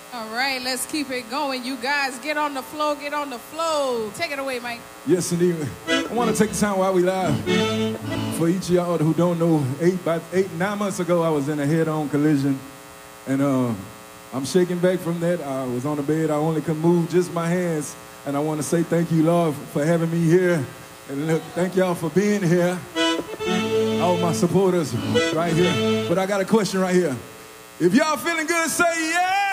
All right, let's keep it going. You guys, get on the flow, get on the flow. Take it away, Mike. Yes, indeed. I want to take the time while we live. For each of y'all who don't know, 9 months ago, I was in a head-on collision. And I'm shaking back from that. I was on the bed. I only could move just my hands. And I want to say thank you, Lord, for having me here. And look, thank y'all for being here. All my supporters right here. But I got a question right here. If y'all feeling good, say yeah.